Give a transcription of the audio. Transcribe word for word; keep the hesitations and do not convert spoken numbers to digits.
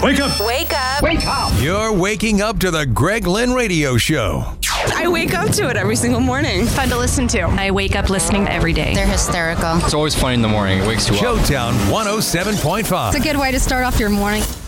Wake up. Wake up. Wake up. You're waking up to the Greg Lynn Radio Show. I wake up to it every single morning. Fun to listen to. I wake up listening every day. They're hysterical. It's always funny in the morning. It wakes you up. Showtown one oh seven point five. It's a good way to start off your morning.